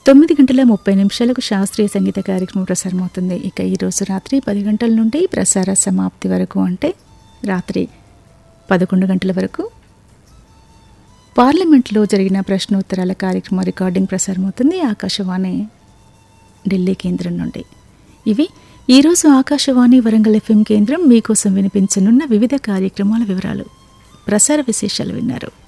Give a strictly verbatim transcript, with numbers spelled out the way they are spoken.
తొమ్మిది గంటల ముప్పై నిమిషాలకు శాస్త్రీయ సంగీత కార్యక్రమం ప్రసారమవుతుంది. ఇక ఈరోజు రాత్రి పది గంటల నుండి ప్రసార సమాప్తి వరకు అంటే రాత్రి పదకొండు గంటల వరకు పార్లమెంట్లో జరిగిన ప్రశ్నోత్తరాల కార్యక్రమం రికార్డింగ్ ప్రసారమవుతుంది ఆకాశవాణి ఢిల్లీ కేంద్రం నుండి. ఇవి ఈరోజు ఆకాశవాణి వరంగల్ ఎఫ్ఎం కేంద్రం మీకోసం వినిపించనున్న వివిధ కార్యక్రమాల వివరాలు. ప్రసార విశేషాలు విన్నారు.